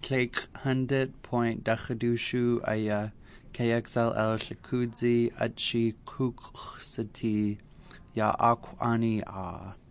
Click 100.Dachadushu aya KXLL Shakudzi Achi Kuksati Ya Akwani A.